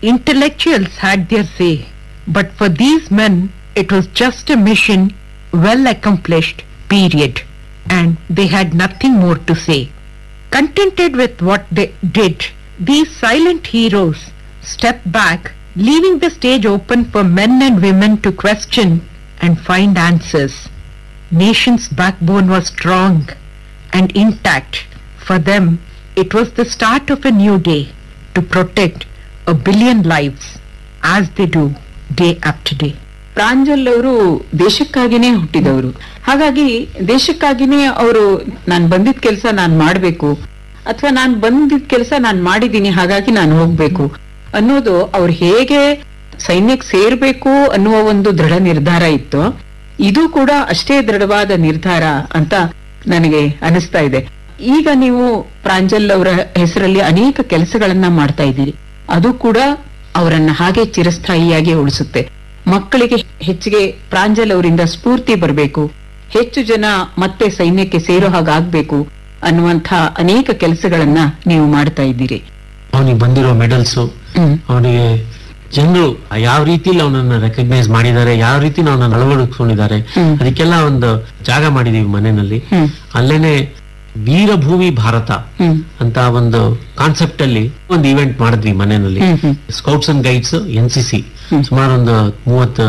intellectuals had their say, but for these men it was just a mission well accomplished, period, and they had nothing more to say. Contented with what they did, these silent heroes stepped back, leaving the stage open for men and women to question and find answers. Nation's backbone was strong and intact. For them, it was the start of a new day to protect a billion lives, as they do day after day. Pranjal ಅವರು ದೇಶಕ್ಕಾಗಿನೇ ಹುಟ್ಟಿದವರು. ಹಾಗಾಗಿ ದೇಶಕ್ಕಾಗಿನೇ ಅವರು ನಾನ್ ಬಂದಿದ್ ಕೆಲಸ ನಾನ್ ಮಾಡ್ಬೇಕು, ಅಥವಾ ನಾನ್ ಬಂದಿದ್ ಕೆಲಸ ನಾನ್ ಮಾಡಿದೀನಿ ಹಾಗಾಗಿ ನಾನು ಹೋಗ್ಬೇಕು ಅನ್ನೋದು ಅವ್ರು ಹೇಗೆ ಸೈನ್ಯಕ್ಕೆ ಸೇರ್ಬೇಕು ಅನ್ನುವ ಒಂದು ದೃಢ ನಿರ್ಧಾರ ಇತ್ತು. ಇದು ಕೂಡ ಅಷ್ಟೇ ದೃಢವಾದ ನಿರ್ಧಾರ ಅಂತ ನನಗೆ ಅನಿಸ್ತಾ ಇದೆ. ಈಗ ನೀವು ಪ್ರಾಂಜಲ್ ಅವರ ಹೆಸರಲ್ಲಿ ಅನೇಕ ಕೆಲಸಗಳನ್ನ ಮಾಡ್ತಾ ಇದ್ದೀರಿ. ಅದು ಕೂಡ ಅವರನ್ನ ಹಾಗೆ ಚಿರಸ್ಥಾಯಿಯಾಗಿ ಉಳಿಸುತ್ತೆ. ಮಕ್ಕಳಿಗೆ ಹೆಚ್ಚಿಗೆ ಪ್ರಾಂಜಲ್ ಅವರಿಂದ ಸ್ಫೂರ್ತಿ ಬರಬೇಕು, ಹೆಚ್ಚು ಜನ ಮತ್ತೆ ಸೈನ್ಯಕ್ಕೆ ಸೇರೋ ಹಾಗಾಗ್ಬೇಕು ಅನ್ನುವಂಥ ಅನೇಕ ಕೆಲಸಗಳನ್ನ ನೀವು ಮಾಡ್ತಾ ಇದ್ದೀರಿ. ಅವನಿಗೆ ಬಂದಿರೋ ಮೆಡಲ್ಸ್, ಅವನಿಗೆ ಜನರು ಯಾವ ರೀತಿಲಿ ಅವನನ್ನ ರೆಕಗ್ನೈಸ್ ಮಾಡಿದ್ದಾರೆ, ಯಾವ ರೀತಿ ಅವನನ್ನ ಅಳವಡಿಸ್ಕೊಂಡಿದ್ದಾರೆ, ಅದಕ್ಕೆಲ್ಲ ಒಂದು ಜಾಗ ಮಾಡಿದೀವಿ ಮನೆಯಲ್ಲಿ. ಅಲ್ಲೇನೆ ವೀರಭೂಮಿ ಭಾರತ ಅಂತ ಒಂದು ಕಾನ್ಸೆಪ್ಟ್ ಅಲ್ಲಿ ಒಂದು ಇವೆಂಟ್ ಮಾಡಿದ್ವಿ ಮನೆಯಲ್ಲಿ. ಸ್ಕೌಟ್ಸ್ ಅಂಡ್ ಗೈಡ್ಸ್, NCC ಸುಮಾರು ಒಂದು 30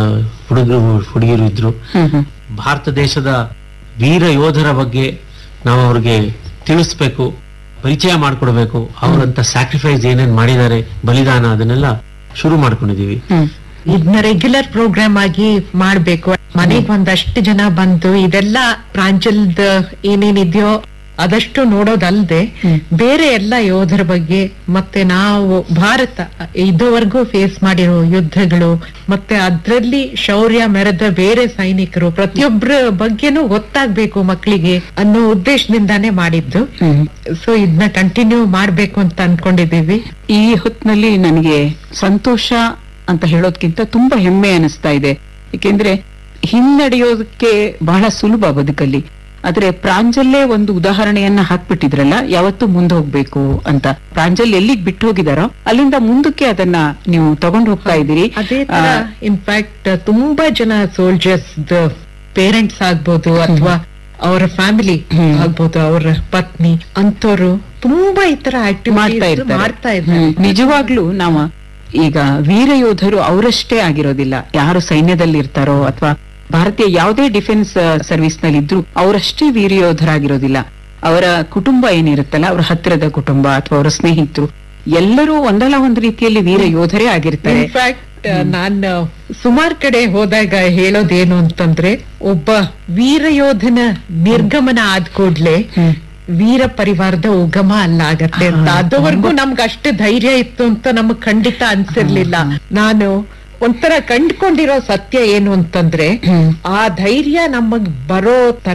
ಹುಡುಗಿರು ಇದ್ರು. ಭಾರತ ದೇಶದ ವೀರ ಯೋಧರ ಬಗ್ಗೆ ನಾವು ಅವ್ರಿಗೆ ತಿಳಿಸ್ಬೇಕು, ಪರಿಚಯ ಮಾಡ್ಕೊಡ್ಬೇಕು, ಅವರಂತ ಸ್ಯಾಕ್ರಿಫೈಸ್ ಏನೇನ್ ಮಾಡಿದ್ದಾರೆ, ಬಲಿದಾನ, ಅದನ್ನೆಲ್ಲ ಶುರು ಮಾಡ್ಕೊಂಡಿದೀವಿ. ಇದನ್ನ ರೆಗ್ಯುಲರ್ ಪ್ರೋಗ್ರಾಮ್ ಆಗಿ ಮಾಡ್ಬೇಕು. ಮನೆಗ್ ಒಂದಷ್ಟು ಜನ ಬಂದು ಇದೆಲ್ಲ ಪ್ರಾಂಜಲ್ದ ಏನೇನಿದೆಯೋ ಅದಷ್ಟು ನೋಡೋದಲ್ದೆ ಬೇರೆ ಎಲ್ಲ ಯೋಧರ ಬಗ್ಗೆ, ಮತ್ತೆ ನಾವು ಭಾರತ ಇದುವರೆಗೂ ಫೇಸ್ ಮಾಡಿರೋ ಯುದ್ಧಗಳು, ಮತ್ತೆ ಅದ್ರಲ್ಲಿ ಶೌರ್ಯ ಮೆರೆದ ಬೇರೆ ಸೈನಿಕರು, ಪ್ರತಿಯೊಬ್ಬರ ಬಗ್ಗೆನೂ ಗೊತ್ತಾಗ್ಬೇಕು ಮಕ್ಕಳಿಗೆ ಅನ್ನೋ ಉದ್ದೇಶದಿಂದಾನೇ ಮಾಡಿದ್ದು. ಸೊ ಇದನ್ನ ಕಂಟಿನ್ಯೂ ಮಾಡ್ಬೇಕು ಅಂತ ಅನ್ಕೊಂಡಿದೀವಿ. ಈ ಹೊತ್ತಿನಲ್ಲಿ ನನಗೆ ಸಂತೋಷ ಅಂತ ಹೇಳೋದ್ಕಿಂತ ತುಂಬಾ ಹೆಮ್ಮೆ ಅನಿಸ್ತಾ ಇದೆ. ಏಕೆಂದ್ರೆ ಹಿನ್ನಡೆಯೋದಕ್ಕೆ ಬಹಳ ಸುಲಭ ಬದುಕಲ್ಲಿ, ಆದ್ರೆ ಪ್ರಾಂಜಲ್ಲೇ ಒಂದು ಉದಾಹರಣೆಯನ್ನ ಹಾಕ್ಬಿಟ್ಟಿದ್ರಲ್ಲ, ಯಾವತ್ತೂ ಮುಂದೆ ಹೋಗ್ಬೇಕು ಅಂತ. ಪ್ರಾಂಜಲ್ ಎಲ್ಲಿಗ್ ಬಿಟ್ಟು ಹೋಗಿದಾರೋ ಅಲ್ಲಿಂದ ಮುಂದಕ್ಕೆ ಅದನ್ನ ನೀವು ತಗೊಂಡು ಹೋಗ್ತಾ ಇದ್ದೀರಿ. ಅದೇ ತರ ಇನ್ಫ್ಯಾಕ್ಟ್ ತುಂಬಾ ಜನ ಸೋಲ್ಜರ್ಸ್ ಪೇರೆಂಟ್ಸ್ ಆಗ್ಬೋದು, ಅಥವಾ ಅವರ ಫ್ಯಾಮಿಲಿ ಆಗ್ಬೋದು, ಅವರ ಪತ್ನಿ ಅಂತವ್ರು ತುಂಬಾ ಈ ತರ ಆಕ್ಟಿವಿಟಿ ಮಾಡ್ತಾ ಇದ್ದಾರೆ. ನಿಜವಾಗ್ಲೂ ನಾವು ಈಗ ವೀರ ಯೋಧರು ಅವರಷ್ಟೇ ಆಗಿರೋದಿಲ್ಲ. ಯಾರು ಸೈನ್ಯದಲ್ಲಿ ಇರ್ತಾರೋ ಅಥವಾ ಭಾರತೀಯ ಯಾವುದೇ ಡಿಫೆನ್ಸ್ ಸರ್ವಿಸ್ ನಲ್ಲಿ ಇದ್ರು ಅವರಷ್ಟೇ ವೀರ ಯೋಧರಾಗಿರೋದಿಲ್ಲ. ಅವರ ಕುಟುಂಬ ಏನಿರುತ್ತಲ್ಲ, ಅವ್ರ ಹತ್ತಿರದ ಕುಟುಂಬ ಅಥವಾ ಅವರ ಸ್ನೇಹಿತರು ಎಲ್ಲರೂ ಒಂದಲ್ಲ ಒಂದು ರೀತಿಯಲ್ಲಿ ವೀರ ಯೋಧರೇ ಆಗಿರ್ತಾರೆ. ಇನ್ಫ್ಯಾಕ್ಟ್ ನಾನು ಸುಮಾರು ಕಡೆ ಹೋದಾಗ ಹೇಳೋದೇನು ಅಂತಂದ್ರೆ, ಒಬ್ಬ ವೀರ ಯೋಧನ ನಿರ್ಗಮನ ಆದ ಕೂಡ್ಲೆ ವೀರ ಪರಿವಾರದ ಉಗಮ ಅಲ್ಲ ಆಗತ್ತೆ ಅಂತ. ಅದುವರೆಗೂ ನಮ್ಗೆ ಅಷ್ಟು ಧೈರ್ಯ ಇತ್ತು ಅಂತ ನಮಗ್ ಖಂಡಿತ ಅನ್ಸಿರ್ಲಿಲ್ಲ. ನಾನು ಒಂಥರ ಕಂಡ್ಕೊಂಡಿರೋ ಸತ್ಯ ಏನು ಅಂತಂದ್ರೆ, ಆ ಧೈರ್ಯ ನಮಗ್ ಬರೋ ತರ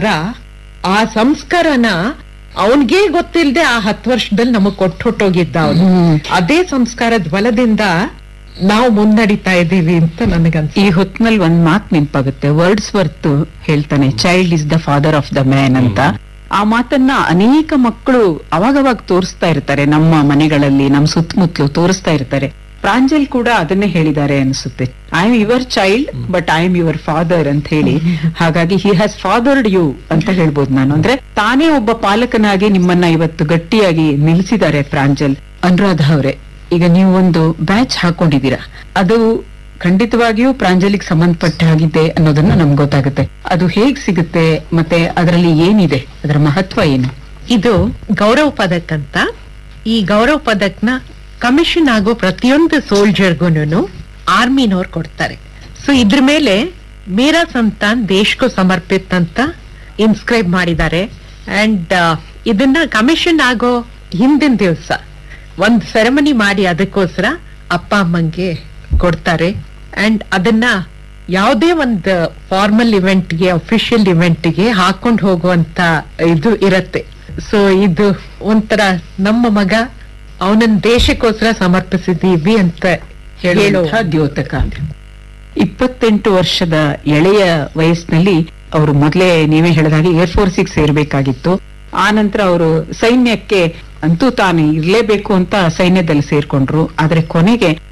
ಆ ಸಂಸ್ಕಾರನ ಅವನ್ಗೇ ಗೊತ್ತಿಲ್ದೆ ಆ 10 ವರ್ಷದಲ್ಲಿ ನಮಗ್ ಕೊಟ್ಟೊಟ್ಟೋಗಿದ್ದ ಅವನು. ಅದೇ ಸಂಸ್ಕಾರದ ಬಲದಿಂದ ನಾವು ಮುನ್ನಡಿತಾ ಇದೀವಿ ಅಂತ ನನಗನ್ಸ. ಈ ಹೊತ್ನಲ್ಲಿ ಒಂದ್ ಮಾತು ನೆನಪಾಗುತ್ತೆ. ವರ್ಡ್ಸ್ ವರ್ತ್ ಹೇಳ್ತಾನೆ, child is the father of the man ಅಂತ. ಆ ಮಾತನ್ನ ಅನೇಕ ಮಕ್ಕಳು ಅವಾಗವಾಗ ತೋರಿಸ್ತಾ ಇರ್ತಾರೆ, ನಮ್ಮ ಮನೆಗಳಲ್ಲಿ, ನಮ್ಮ ಸುತ್ತಮುತ್ತಲು ತೋರಿಸ್ತಾ ಇರ್ತಾರೆ. ಪ್ರಾಂಜಲ್ ಕೂಡ ಅದನ್ನೇ ಹೇಳಿದ್ದಾರೆ ಅನ್ಸುತ್ತೆ. I am your child but I am your father ಅಂತ ಹೇಳಿ. ಹಾಗಾಗಿ ಹಿ ಹ್ಯಾಸ್ ಫಾದರ್ಡ್ ಯು ಅಂತ ಹೇಳ್ಬೋದು ನಾನು. ಅಂದ್ರೆ ತಾನೇ ಒಬ್ಬ ಪಾಲಕನಾಗಿ ನಿಮ್ಮನ್ನ ಇವತ್ತು ಗಟ್ಟಿಯಾಗಿ ನಿಲ್ಲಿಸಿದ್ದಾರೆ ಪ್ರಾಂಜಲ್. ಅನುರಾಧ ಅವರೇ, ಈಗ ನೀವು ಒಂದು ಬ್ಯಾಚ್ ಹಾಕೊಂಡಿದ್ದೀರಾ, ಅದು ಖಂಡಿತವಾಗಿಯೂ ಪ್ರಾಂಜಲಿಗೆ ಸಂಬಂಧಪಟ್ಟ ಹಾಗಿದೆ ಅನ್ನೋದನ್ನ ನಮ್ಗೆ ಗೊತ್ತಾಗುತ್ತೆ. ಅದು ಹೇಗ್ ಸಿಗುತ್ತೆ, ಮತ್ತೆ ಅದರಲ್ಲಿ ಏನಿದೆ, ಅದರ ಮಹತ್ವ ಏನು? ಇದು ಗೌರವ ಪದಕ್ ಅಂತ. ಈ ಗೌರವ ಪದಕ್ನ ಕಮಿಷನ್ ಆಗೋ ಪ್ರತಿಯೊಂದು ಸೋಲ್ಜರ್ಗೂನು ಆರ್ಮಿನವ್ರು ಕೊಡ್ತಾರೆ. ಸೊ ಇದ್ರ ಮೇಲೆ ಮೇರಾ ಸಂತಾನ್ ದೇಶಕ್ಕೂ ಸಮರ್ಪಿತ್ ಅಂತ ಇನ್ಸ್ಕ್ರೈಬ್ ಮಾಡಿದ್ದಾರೆ. ಅಂಡ್ ಇದನ್ನ ಕಮಿಷನ್ ಆಗೋ ಹಿಂದಿನ ದಿವಸ ಒಂದ್ ಸೆರೆಮನಿ ಮಾಡಿ ಅದಕ್ಕೋಸ್ಕರ ಅಪ್ಪ ಅಮ್ಮಂಗೆ ಕೊಡ್ತಾರೆ. ಅಂಡ್ ಅದನ್ನ ಯಾವುದೇ ಒಂದು ಫಾರ್ಮಲ್ ಇವೆಂಟ್ಗೆ, ಅಫಿಷಿಯಲ್ ಇವೆಂಟ್ಗೆ ಹಾಕೊಂಡು ಹೋಗುವಂತ ಇದು ಇರತ್ತೆ. ಸೊ ಇದು ಒಂಥರ ನಮ್ಮ ಮಗ ಅವನನ್ನ ದೇಶಕ್ಕೋಸ್ಕರ ಸಮರ್ಪಿಸಿದೀವಿ ಅಂತ ಹೇಳೋ ದ್ಯೋತಕ. 28 ವರ್ಷದ ಎಳೆಯ ವಯಸ್ಸಿನಲ್ಲಿ ಅವರು ಮೊದಲೇ ನೀವೇ ಹೇಳಿದಾಗೆ ಏರ್ಫೋರ್ಸಿಗೆ ಸೇರ್ಬೇಕಾಗಿತ್ತು. ಆ ನಂತರ ಅವರು ಸೈನ್ಯಕ್ಕೆ ಅಂತೂ ತಾನು ಇರ್ಲೇಬೇಕು ಅಂತ ಸೈನ್ಯದಲ್ಲಿ ಸೇರ್ಕೊಂಡ್ರು. ಆದ್ರೆ ಕೊನೆಗೆ